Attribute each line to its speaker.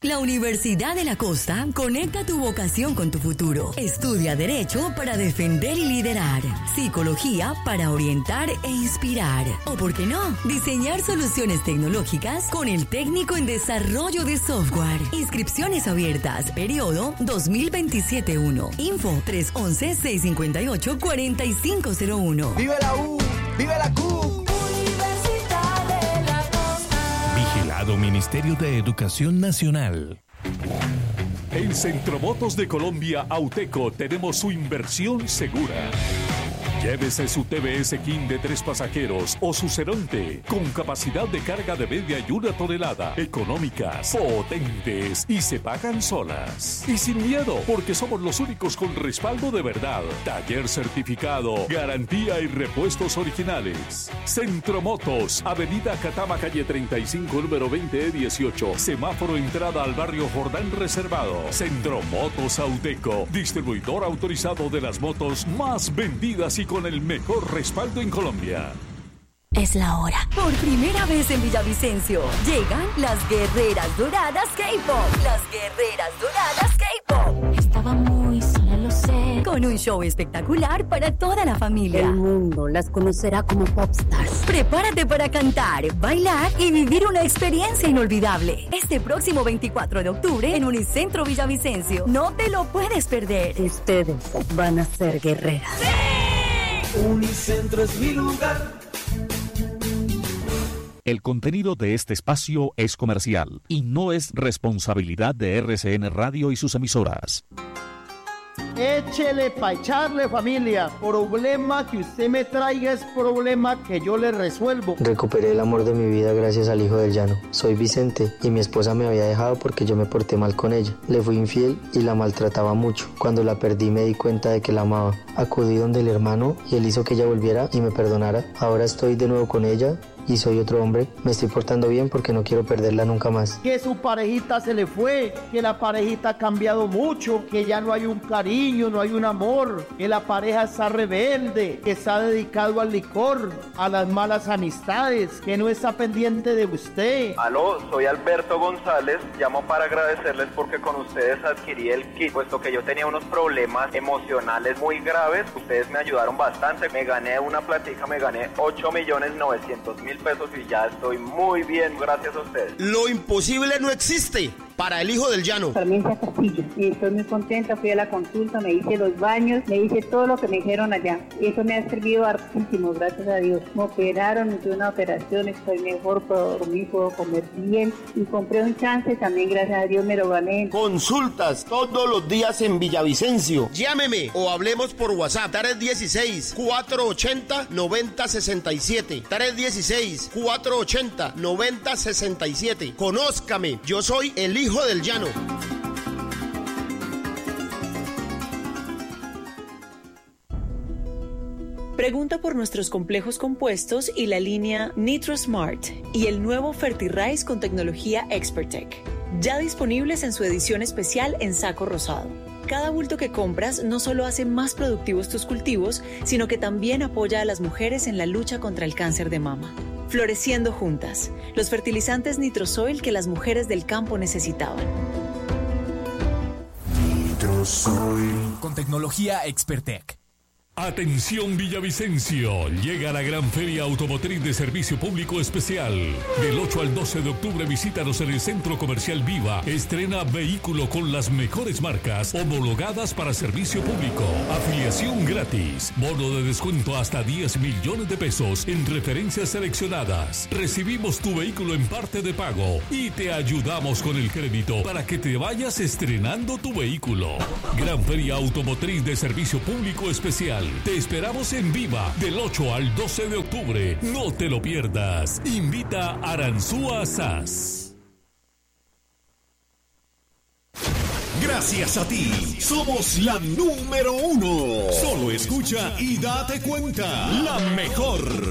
Speaker 1: La Universidad de la Costa conecta tu vocación con tu futuro. Estudia Derecho para defender y liderar. Psicología para orientar e inspirar. O, ¿por qué no?, diseñar soluciones tecnológicas con el técnico en desarrollo de software. Inscripciones abiertas. Periodo 2027-1. Info 311-658-4501.
Speaker 2: ¡Vive la U! ¡Vive la Q!
Speaker 3: Universidad de la Costa.
Speaker 4: Vigilado Ministerio de Educación Nacional.
Speaker 5: En Centromotos de Colombia, Auteco, tenemos su inversión segura. Llévese su TBS King de 3 pasajeros o su Ceronte con capacidad de carga de media y 1 tonelada, económicas, potentes y se pagan solas. Y sin miedo, porque somos los únicos con respaldo de verdad. Taller certificado, garantía y repuestos originales. Centromotos, Avenida Catama, calle 35, número 20E18. Semáforo entrada al barrio Jordán Reservado. Centromotos Auteco, distribuidor autorizado de las motos más vendidas y con el mejor respaldo en Colombia.
Speaker 1: Es la hora. Por primera vez en Villavicencio, llegan las Guerreras Doradas K-Pop. Las Guerreras Doradas K-Pop. Estaba muy sola, lo sé. Con un show espectacular para toda la familia. El mundo las conocerá como popstars. Prepárate para cantar, bailar y vivir una experiencia inolvidable. Este próximo 24 de octubre en Unicentro Villavicencio. No te lo puedes perder. Ustedes van a ser guerreras. ¡Sí!
Speaker 2: Unicentro es mi lugar.
Speaker 6: El contenido de este espacio es comercial y no es responsabilidad de RCN Radio y sus emisoras.
Speaker 7: Échele pa' echarle, familia. Problema que usted me traiga es problema que yo le resuelvo.
Speaker 8: Recuperé el amor de mi vida gracias al hijo del llano. Soy Vicente y mi esposa me había dejado porque yo me porté mal con ella. Le fui infiel y la maltrataba mucho. Cuando la perdí me di cuenta de que la amaba. Acudí donde el hermano y él hizo que ella volviera y me perdonara. Ahora estoy de nuevo con ella y soy otro hombre. Me estoy portando bien porque no quiero perderla nunca más.
Speaker 7: Que su parejita se le fue, que la parejita ha cambiado mucho, que ya no hay un cariño, no hay un amor, que la pareja está rebelde, que está dedicado al licor, a las malas amistades, que no está pendiente de usted.
Speaker 9: Aló, soy Alberto González, llamo para agradecerles porque con ustedes adquirí el kit, puesto que yo tenía unos problemas emocionales muy graves. Ustedes me ayudaron bastante, me gané una platica, me gané 8.900.000 pesos y ya estoy muy bien, gracias a ustedes.
Speaker 2: Lo imposible no existe para el hijo del llano.
Speaker 10: Sarmiento Castillo, y estoy muy contenta, fui a la consulta, me hice los baños, me hice todo lo que me dijeron allá, y eso me ha servido hartísimo, gracias a Dios. Me operaron, me hice una operación, estoy mejor, puedo dormir, puedo comer bien, y compré un chance, también gracias a Dios me lo gané.
Speaker 2: Consultas todos los días en Villavicencio. Llámeme o hablemos por WhatsApp, 316-480-9067, 316-480-9067. Conózcame, yo soy el hijo del llano.
Speaker 11: Pregunta por nuestros complejos compuestos y la línea NitroSmart y el nuevo FertiRice con tecnología Expertec. Ya disponibles en su edición especial en saco rosado. Cada bulto que compras no solo hace más productivos tus cultivos, sino que también apoya a las mujeres en la lucha contra el cáncer de mama. Floreciendo juntas, los fertilizantes Nitrosoil que las mujeres del campo necesitaban.
Speaker 12: Nitrosoil. Con tecnología Expertec.
Speaker 5: Atención Villavicencio, llega la Gran Feria Automotriz de Servicio Público Especial. Del 8 al 12 de octubre visítanos en el Centro Comercial Viva. Estrena vehículo con las mejores marcas homologadas para servicio público. Afiliación gratis. Bono de descuento hasta 10 millones de pesos en referencias seleccionadas. Recibimos tu vehículo en parte de pago y te ayudamos con el crédito para que te vayas estrenando tu vehículo. Gran Feria Automotriz de Servicio Público Especial. Te esperamos en Viva del 8 al 12 de octubre. No te lo pierdas. Invita Aranzúa SAS.
Speaker 13: Gracias a ti, somos la número 1. Solo escucha y date cuenta. La mejor.